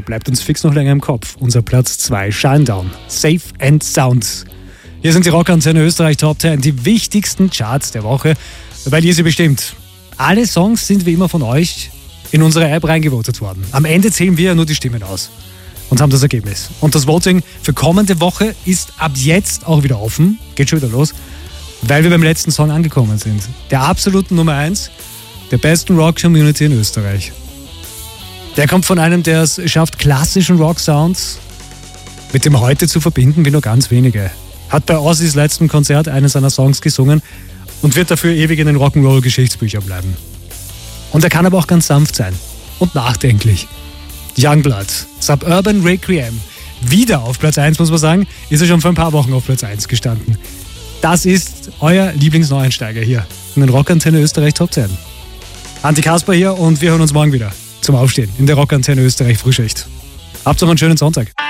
bleibt uns fix noch länger im Kopf. Unser Platz 2, Shinedown, Safe and Sound. Hier sind die Rockantenne Österreich Top 10, die wichtigsten Charts der Woche, weil ihr sie bestimmt. Alle Songs sind wie immer von euch in unsere App reingevotet worden. Am Ende zählen wir ja nur die Stimmen aus und haben das Ergebnis. Und das Voting für kommende Woche ist ab jetzt auch wieder offen. Geht schon wieder los, weil wir beim letzten Song angekommen sind. Der absoluten Nummer 1 der besten Rock-Community in Österreich. Der kommt von einem, der es schafft, klassischen Rock-Sounds mit dem Heute zu verbinden, wie nur ganz wenige. Hat bei Ozzys letzten Konzert einen seiner Songs gesungen und wird dafür ewig in den Rock'n'Roll-Geschichtsbüchern bleiben. Und er kann aber auch ganz sanft sein und nachdenklich. Youngblood, Suburban Requiem. Wieder auf Platz 1, muss man sagen, ist er schon vor ein paar Wochen auf Platz 1 gestanden. Das ist euer Lieblingsneueinsteiger hier in den Rockantenne Österreich Top 10. Anti Kasper hier und wir hören uns morgen wieder zum Aufstehen in der Rockantenne Österreich Frühschicht. Habt noch einen schönen Sonntag.